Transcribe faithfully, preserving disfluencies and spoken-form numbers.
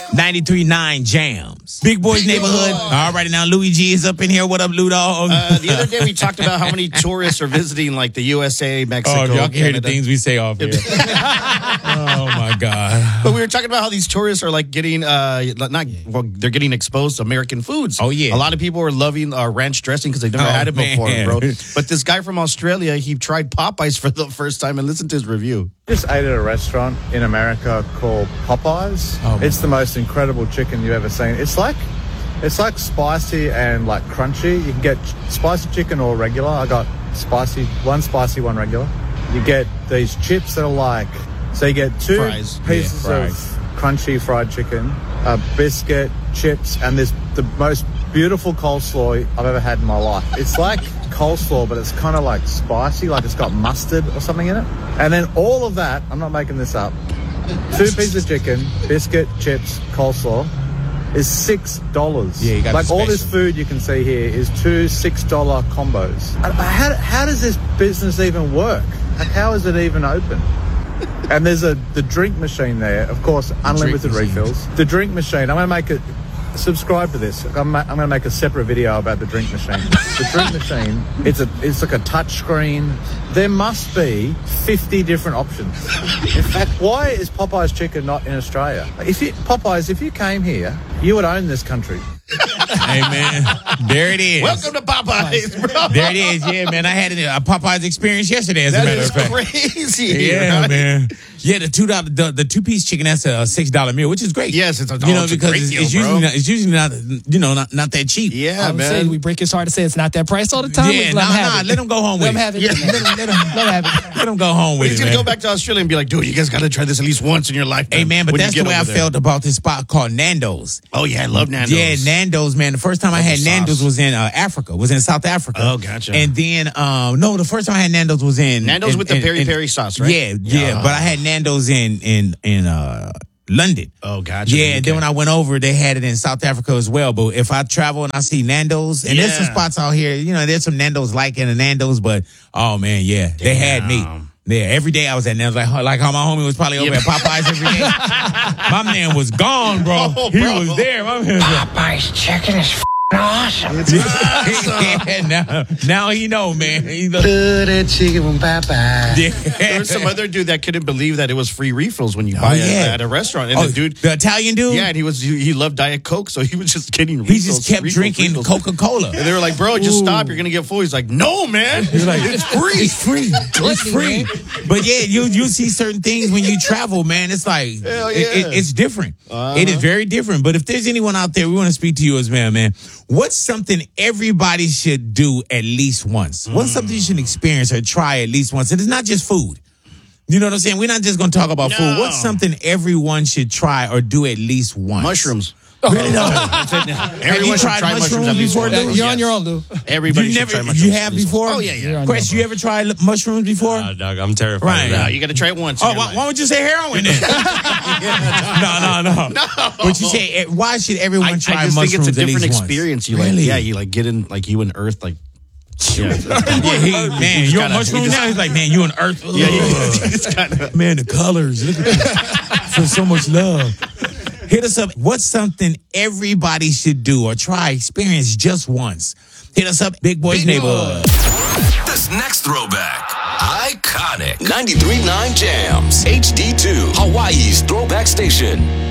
ninety-three point nine Jams. Big Boys Neighborhood. All right, now Louis G is up in here. What up, Lou Dog? Uh, the other day we talked about how many tourists are visiting like the U S A, Mexico, Oh, if y'all can hear the Canada. things we say off here. Oh, my God. But we were talking about how these tourists are like getting, uh, not well, they're getting exposed to American foods. Oh, yeah. A lot of people are loving uh, ranch dressing because they've never Oh, had it before, man. bro. But this guy from Australia, he tried Popeyes for the first time and listen to his review. Just ate at a restaurant in America called Popeyes. Oh, it's the most incredible chicken you've ever seen. It's like it's like spicy and like crunchy. You can get spicy chicken or regular. I got spicy, one spicy, one regular. You get these chips that are like, so you get two Fries. pieces Yeah, of fries. crunchy fried chicken, a biscuit, chips, and this the most beautiful coleslaw I've ever had in my life. It's like coleslaw, but it's kind of like spicy, like it's got mustard or something in it. And then all of that, I'm not making this up, two pieces of chicken, biscuit, chips, coleslaw, is six dollars. Yeah, you got like the all this special. food you can see here is two six dollar combos. And How, how does this business even work? Like, how is it even open? And there's a the drink machine there, of course, unlimited machine. refills. The drink machine, I'm going to make it. Subscribe to this. I'm, I'm going to make a separate video about the drink machine. The drink machine, it's a it's like a touch screen. There must be fifty different options. In fact, why is Popeye's chicken not in Australia? If you, Popeyes, if you came here, you would own this country. Hey, man. There it is. Welcome to Popeyes, bro. There it is. Yeah, man. I had a Popeyes experience yesterday, as That a matter is of fact. crazy. Yeah, right? man. Yeah, the two dollar, the, the two piece chicken, that's a six dollar meal, which is great. Yes, it's a- you know oh, it's a because great it's, deal, it's bro. usually not, it's usually not you know not, not that cheap. Yeah, I would say man. we break his heart to say it's not that price all the time. Yeah, Let nah, him have nah, it. let him go home with Let him it. have it. Yeah. Let him, let him, let him have it. Let him go home with He's it, going to man. go back to Australia and be like, dude, you guys got to try this at least once in your lifetime. Hey, man, but when you that's get the way I over there. felt about this spot called Nando's. Oh, yeah, I love Nando's. Yeah, Nando's, man. The first time I Love had the Nando's sauce. was in uh, Africa, was in South Africa. Oh, gotcha. And then, um, no, the first time I had Nando's was in Nando's in- with the in- peri in- peri sauce, right? Yeah, yeah. Yeah. But I had Nando's in in in uh, London. Oh, gotcha. Yeah, and then when I went over, they had it in South Africa as well. But if I travel and I see Nando's, and there's some Yeah. spots out here, you know, there's some Nando's like in the Nando's, but oh man, yeah, they had me. Damn. Yeah, every day I was at Nando's, like, like how my homie was probably over Yeah. at Popeyes every day. My man was gone, bro. Oh, he bro. was there. My man was Popeye's chicken is f***ing awesome. yeah, now, now he know, man. He know. Good chicken from Popeye. Yeah. There was some other dude that couldn't believe that it was free refills when you buy it yeah. at a restaurant. And Oh, the dude, the Italian dude? yeah, and he was he, he loved Diet Coke, so he was just getting He refills. just kept refills, drinking refills. Coca-Cola. And they were like, bro, just stop. You're going to get full. He's like, no, man. He's like, it's free. It's free. It's free. But yeah, you you see certain things when you travel, man. It's like Hell it- yeah. it- it's different. Uh-huh. It is very different. But if there's anyone out there, we want to speak to you as man, man. What's something everybody should do at least once? What's something you should experience or try at least once? And it's not just food. You know what I'm saying? We're not just going to talk about No. food. What's something everyone should try or do at least once? Mushrooms. Really? No. Everyone should tried try mushrooms, mushrooms at least before, once. Lou? You're on Yes. your own, Lou. Everybody You should never, try mushrooms. you have before? Oh, yeah, You're yeah. on Chris, your you ever tried li- mushrooms before? Uh, dog, I'm terrified. Right. of No, that. you got to try it once. in Oh, your why, life. why would you say heroin then? no, no, no, no. But you say, eh, why should everyone I, I try just think mushrooms it's a at different least once? experience. You like, Really? yeah, you like get in, like you and Earth, like, yeah, Yeah, he, man, just you on gotta- mushrooms you just- now? He's like, man, you on Earth? yeah, Ugh. yeah. It's kinda, Man, the colors. Look at this. Feel so much love. Hit us up. What's something everybody should do or try, experience just once? Hit us up, Big Boys Neighborhood. This next throwback, iconic. ninety-three point nine Jams, H D two, Hawaii's throwback station.